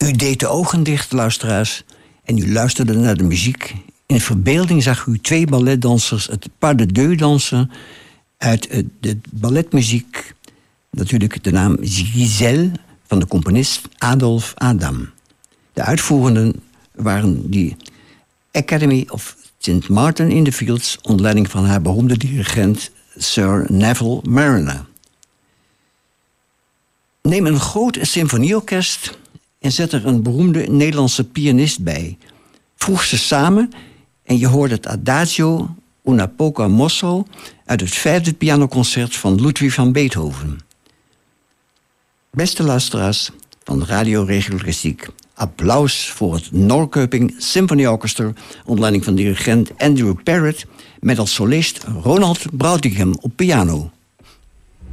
U deed de ogen dicht, luisteraars, en u luisterde naar de muziek. In verbeelding zag u 2 balletdansers het pas de deux dansen uit de balletmuziek. Natuurlijk de naam Giselle van de componist Adolphe Adam. De uitvoerenden waren die Academy of St. Martin in the Fields onder leiding van haar beroemde dirigent Sir Neville Marriner. Neem een groot symfonieorkest en zet er een beroemde Nederlandse pianist bij. Voeg ze samen en je hoort het Adagio una poco mosso uit het 5e pianoconcert van Ludwig van Beethoven. Beste luisteraars van Radio Regio Klassiek, applaus voor het Norrköping Symphony Orchestra onder leiding van dirigent Andrew Parrott met als solist Ronald Brautigam op piano.